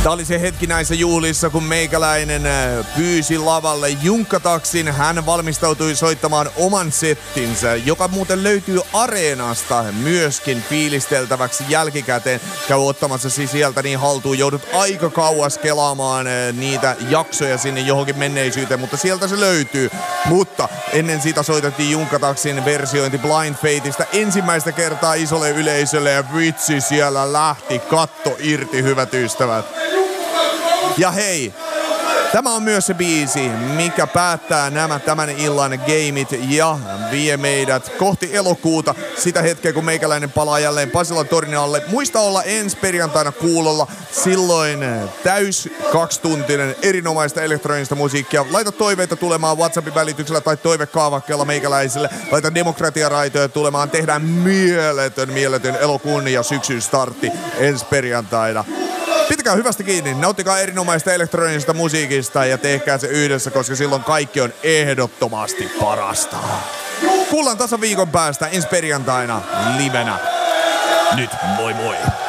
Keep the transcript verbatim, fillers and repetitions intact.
Tää oli se hetki näissä juhlissa, kun meikäläinen pyysi lavalle Junkkataksin. Hän valmistautui soittamaan oman settinsä, joka muuten löytyy Areenasta myöskin fiilisteltäväksi jälkikäteen. Käy ottamassa siis sieltä niin haltuun. Joudut aika kauas kelaamaan niitä jaksoja sinne johonkin menneisyyteen, mutta sieltä se löytyy. Mutta ennen sitä soitettiin Junkkataksin versiointi Blind Fateista ensimmäistä kertaa isolle yleisölle ja vitsi siellä lähti katto irti, hyvät ystävät. Ja hei, tämä on myös se biisi, mikä päättää nämä tämän illan gameit ja vie meidät kohti elokuuta. Sitä hetkeä, kun meikäläinen palaa jälleen Pasilan tornin alle. Muista olla ensi perjantaina kuulolla. Silloin täys kaksituntinen erinomaista elektronista musiikkia. Laita toiveita tulemaan WhatsAppin välityksellä tai toivekaavakkeella meikäläisille. Laita demokratiaraitoja tulemaan. Tehdään mieletön, mieletön elokuun ja syksyn startti ensi perjantaina. Pitäkää hyvästi kiinni, nauttikaa erinomaista elektronisesta musiikista ja tehkää se yhdessä, koska silloin kaikki on ehdottomasti parasta. Kuullaan tasan viikon päästä ensi perjantaina livenä. Nyt moi moi!